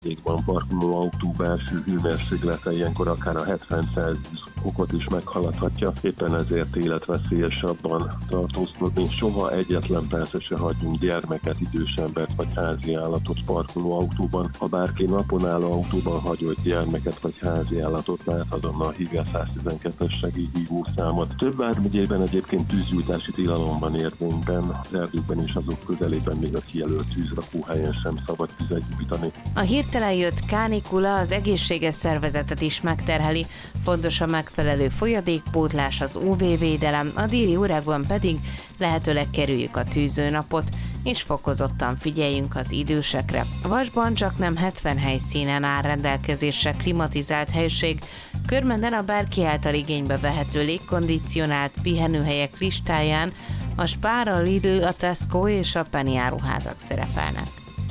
van parkoló autó belső hőmérséklete ilyenkor akár a 70-120 fokot is meghaladhatja, éppen ezért életveszélyesabban tartózkodni. Soha egyetlen persze se hagyjunk gyermeket, idős embert vagy házi állatot parkoló autóban. Ha bárki napon álló autóban hagyott gyermeket vagy házi állatot lát, azonnal hívja 112-es segélyhívó számot. Több vármegyében egyébként tűzgyújtási tilalom van érvényben, az erdőkben és azok közelében még a kijelölt tűzrakóhelyen sem szabad tüzet gyújtani. A hirtelen jött kánikula az egészséges szervezetet is megterheli, fontos a megfelelő folyadékpótlás, az UV-védelem, a déli órákban pedig lehetőleg kerüljük a tűzőnapot, és fokozottan figyeljünk az idősekre. Vasban csak nem 70 helyszínen áll rendelkezésre klimatizált helység, Körmenden a bárki által igénybe vehető légkondicionált pihenőhelyek listáján a Spar, a Lidl, a Tesco és a Penny áruházak szerepelnek.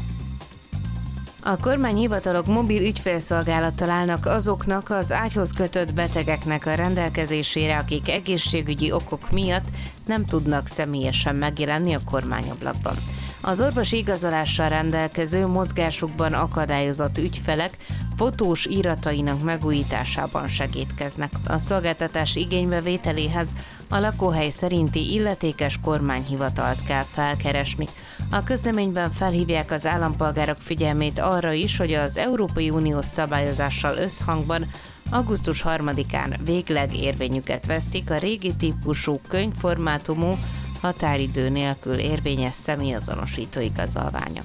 A kormányhivatalok mobil ügyfélszolgálattal állnak azoknak az ágyhoz kötött betegeknek a rendelkezésére, akik egészségügyi okok miatt nem tudnak személyesen megjelenni a kormányablakban. Az orvosi igazolással rendelkező, mozgásukban akadályozott ügyfelek fotós iratainak megújításában segítkeznek. A szolgáltatás igénybevételéhez a lakóhely szerinti illetékes kormányhivatalt kell felkeresni. A közleményben felhívják az állampolgárok figyelmét arra is, hogy az Európai Uniós szabályozással összhangban augusztus 3-án végleg érvényüket vesztik a régi típusú könyvformátumú, határidő nélkül érvényes személyazonosító igazolványok.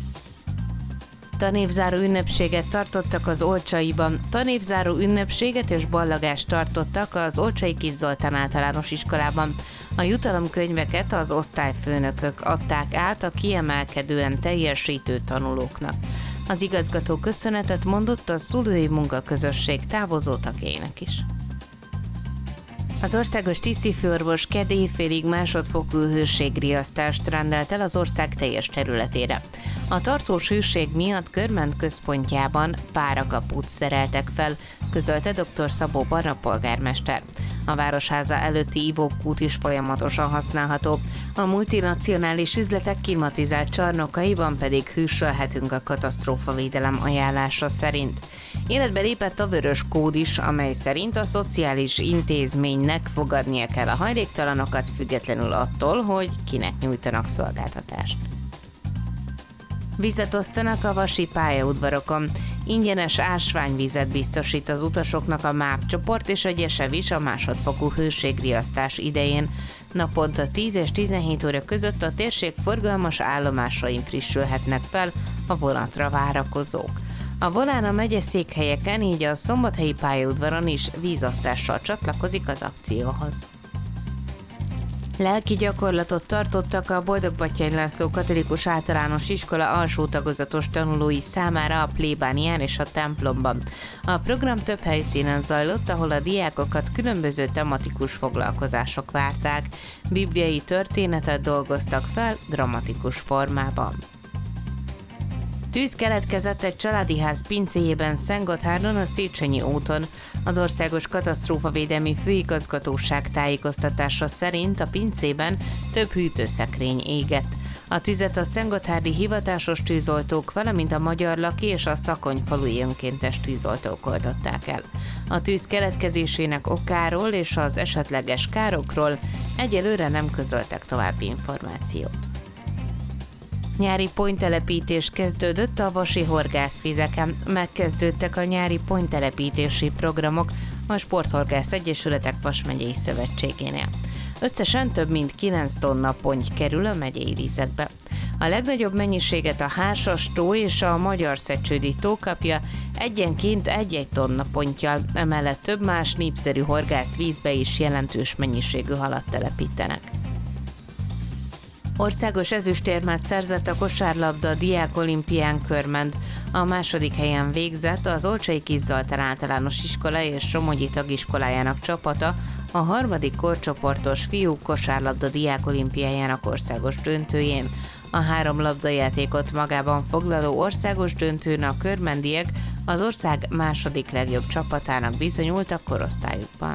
Tanévzáró ünnepséget tartottak az Olcsaiban. Tanévzáró ünnepséget és ballagást tartottak az Olcsai Kis Zoltán általános iskolában. A jutalomkönyveket az osztályfőnökök adták át a kiemelkedően teljesítő tanulóknak. Az igazgató köszönetet mondott a szülői munkaközösség távozó tagjainak is. Az országos tisztifőorvos kedd éjfélig másodfokú hőségriasztást rendelt el az ország teljes területére. A tartós hőség miatt Körmend központjában párakaput szereltek fel, közölte dr. Szabó Barna polgármester. A Városháza előtti ivókút is folyamatosan használható, a multinacionális üzletek klimatizált csarnokaiban pedig hűsölhetünk a katasztrófavédelem ajánlása szerint. Életbe lépett a vörös kód is, amely szerint a szociális intézménynek fogadnia kell a hajléktalanokat függetlenül attól, hogy kinek nyújtanak szolgáltatást. Vizet osztanak a vasi pályaudvarokon. Ingyenes ásványvizet biztosít az utasoknak a MÁV csoport és a Gyesev is a másodfokú hőségriasztás idején. Naponta 10 és 17 óra között a térség forgalmas állomásain frissülhetnek fel a vonatra várakozók. A Volán a megyeszékhelyeken, így a szombathelyi pályaudvaron is vízosztással csatlakozik az akcióhoz. Lelki gyakorlatot tartottak a Boldogbatthyány László Katolikus Általános Iskola alsó tagozatos tanulói számára a plébánián és a templomban. A program több helyszínen zajlott, ahol a diákokat különböző tematikus foglalkozások várták, bibliai történetet dolgoztak fel dramatikus formában. Tűz keletkezett egy családi ház pincéjében Szentgotthárdon a Széchenyi úton. Az Országos Katasztrófavédelmi Főigazgatóság tájékoztatása szerint a pincében több hűtőszekrény égett. A tüzet a szentgotthárdi hivatásos tűzoltók, valamint a Magyar Laki és a Szakony-falui önkéntes tűzoltók oldották el. A tűz keletkezésének okáról és az esetleges károkról egyelőre nem közöltek további információt. Nyári ponttelepítés kezdődött a vasi horgászvizeken. Megkezdődtek a nyári ponttelepítési programok a Sporthorgász Egyesületek Vas megyei szövetségénél. Összesen több mint 9 tonna ponty kerül a megyei vízekbe. A legnagyobb mennyiséget a Hársas-tó és a Magyar-Szecsődi tó kapja, egyenként 1-1 tonna pontttyal, emellett több más népszerű horgászvízbe is jelentős mennyiségű halat telepítenek. Országos ezüstérmet szerzett a kosárlabda diákolimpián Körmend. A második helyen végzett az Olcsai Kis Zoltán általános iskola és Somogyi tagiskolájának csapata a harmadik korcsoportos fiúk kosárlabda diákolimpiájának országos döntőjén. A 3 labdajátékot magában foglaló országos döntőn a körmendiek az ország második legjobb csapatának bizonyultak korosztályukban.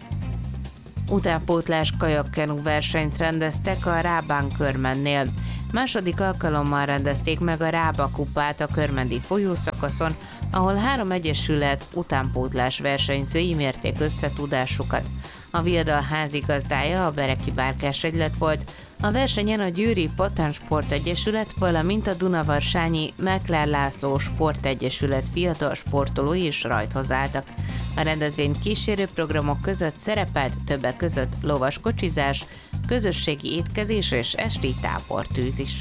Utánpótlás kajakkenu versenyt rendeztek a Rábán Körmendnél. Második alkalommal rendezték meg a Rába kupát a Körmendi folyószakaszon, ahol 3 egyesület utánpótlás versenyzői mérték össze tudásukat. A viadal házigazdája a Bereki Bárkás Egylet volt, a versenyen a Győri Patán Sportegyesület, valamint a Dunavarsányi Mekler László Sportegyesület fiatal sportolói is rajthoz álltak. A rendezvény kísérő programok között szerepelt többek között lovaskocsizás, közösségi étkezés és esti tábortűz is.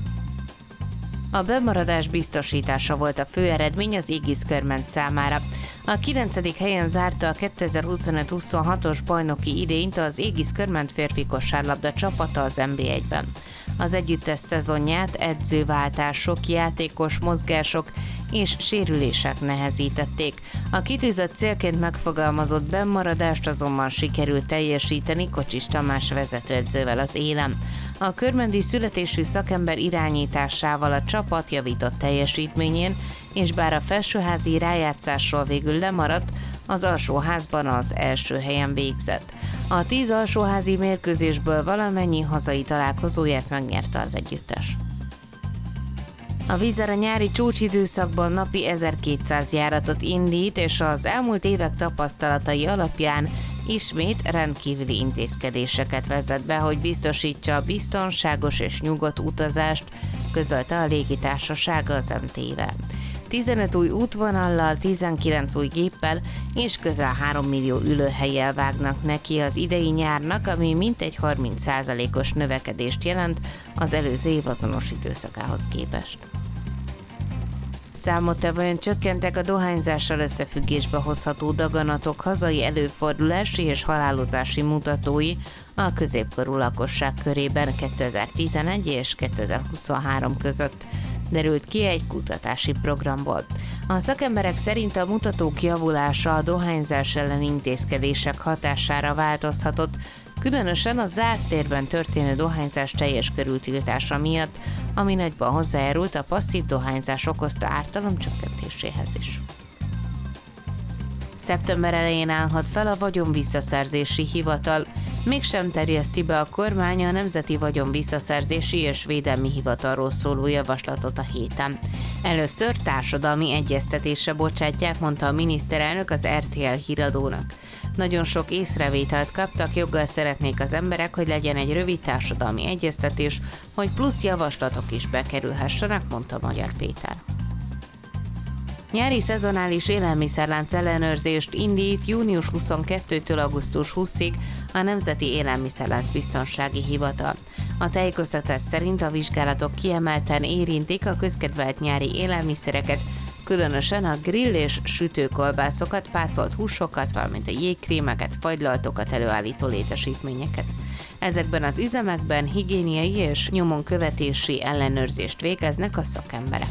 A bemaradás biztosítása volt a fő eredmény az Aegis Körment számára. A 9. helyen zárta a 2025-26-os bajnoki idényt az Aegis Körment férfi kosárlabda csapata az NB1-ben. Az együttes szezonját edzőváltások, játékos mozgások és sérülések nehezítették. A kitűzött célként megfogalmazott bennmaradást azonban sikerült teljesíteni Kocsis Tamás vezetőedzővel az élen. A körmendi születésű szakember irányításával a csapat javított teljesítményén, és bár a felsőházi rájátszásról végül lemaradt, az alsóházban az első helyen végzett. A 10 alsóházi mérkőzésből valamennyi hazai találkozóját megnyerte az együttes. A vízer a nyári csúcsidőszakban napi 1200 járatot indít, és az elmúlt évek tapasztalatai alapján ismét rendkívüli intézkedéseket vezet be, hogy biztosítsa a biztonságos és nyugodt utazást, közölte a légitársaság az MT-vel. 15 új útvonallal, 19 új géppel és közel 3 millió ülőhellyel vágnak neki az idei nyárnak, ami mintegy 30%-os növekedést jelent az előző év azonos időszakához képest. Számottevően csökkentek a dohányzással összefüggésbe hozható daganatok hazai előfordulási és halálozási mutatói a középkorú lakosság körében 2011 és 2023 között, derült ki egy kutatási programból. A szakemberek szerint a mutatók javulása a dohányzás elleni intézkedések hatására változhatott, különösen a zárt térben történő dohányzás teljes körű tiltása miatt, ami nagyban hozzájárult a passzív dohányzás okozta ártalom csökkentéséhez is. Szeptember elején állhat fel a vagyonvisszaszerzési hivatal, mégsem terjeszti be a kormány a Nemzeti Vagyonvisszaszerzési és Védelmi Hivatalról szóló javaslatot a héten. Először társadalmi egyeztetésre bocsátják, mondta a miniszterelnök az RTL híradónak. Nagyon sok észrevételt kaptak, joggal szeretnék az emberek, hogy legyen egy rövid társadalmi egyeztetés, hogy plusz javaslatok is bekerülhessenek, mondta Magyar Péter. Nyári szezonális élelmiszerlánc ellenőrzést indít június 22-től augusztus 20-ig a Nemzeti Élelmiszerlánc Biztonsági Hivatal. A tájékoztatás szerint a vizsgálatok kiemelten érintik a közkedvelt nyári élelmiszereket, különösen a grill és sütőkolbászokat, pácolt húsokat, valamint a jégkrémeket, fagylaltokat előállító létesítményeket. Ezekben az üzemekben higiéniai és nyomon követési ellenőrzést végeznek a szakemberek.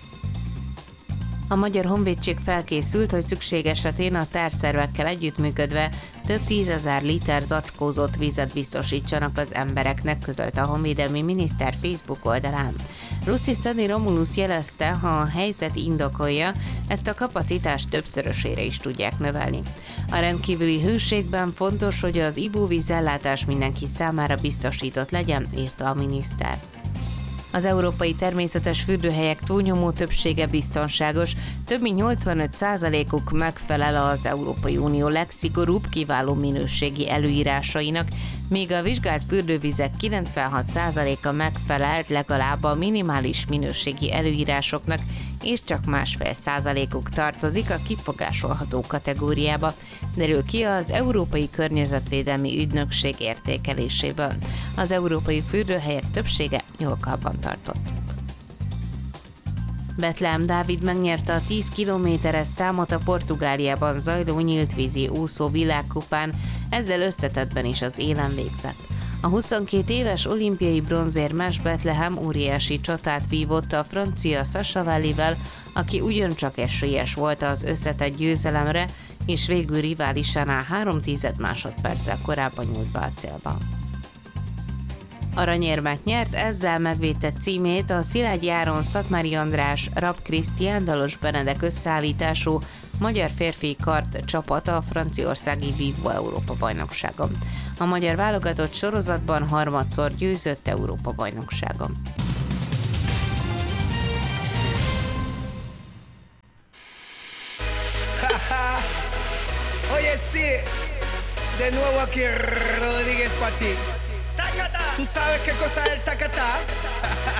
A Magyar Honvédség felkészült, hogy szükség esetén a társzervekkel együttműködve több 10 000 liter zacskózott vizet biztosítsanak az embereknek, közölte a honvédelmi miniszter Facebook oldalán. Russi Szani Romulus jelezte, ha a helyzet indokolja, ezt a kapacitást többszörösére is tudják növelni. A rendkívüli hőségben fontos, hogy az ivóvíz ellátás mindenki számára biztosított legyen, írta a miniszter. Az európai természetes fürdőhelyek túlnyomó többsége biztonságos, több mint 85%-uk megfelel az Európai Unió legszigorúbb, kiváló minőségi előírásainak, míg a vizsgált fürdővizek 96%-a megfelelt legalább a minimális minőségi előírásoknak, és csak 1,5%-uk tartozik a kifogásolható kategóriába, derül ki az Európai Környezetvédelmi Ügynökség értékeléséből. Az európai fürdőhelyek többsége jól karbantartott. Bethlehem Dávid megnyerte a 10 kilométeres számot a Portugáliában zajló nyíltvízi úszó világkupán, ezzel összetettben is az élen végzett. A 22 éves olimpiai bronzérmes Bethlehem óriási csatát vívott a francia Sasha Vallivel, aki ugyancsak esélyes volt az összetett győzelemre, és végül riválisánál 0,3 másodperccel korábban nyújt be a célba. Aranyérmet nyert, ezzel megvédte címét a Szilágyi Áron, Szatmári András, Rapp Krisztián, Dalos Benedek összeállítású magyar férfi kart csapata a franciaországi Vívó Európa-bajnokságon. A magyar válogatott sorozatban harmadszor győzött Európa-bajnokságon. Oye, sí, de nuevo aquí Rodríguez para ti. Tú sabes qué cosa es el tacatá.